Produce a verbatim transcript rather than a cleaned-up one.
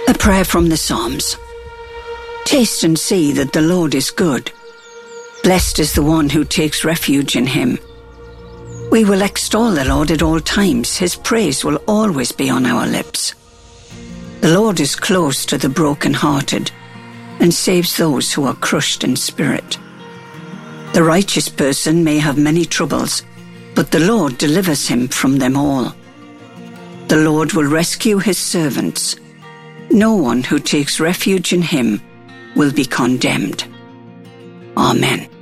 A prayer from the Psalms. Taste and see that the Lord is good. Blessed is the one who takes refuge in him. We will extol the Lord at all times. His praise will always be on our lips. The Lord is close to the brokenhearted and saves those who are crushed in spirit. The righteous person may have many troubles, but the Lord delivers him from them all. The Lord will rescue his servants. No one who takes refuge in him will be condemned. Amen.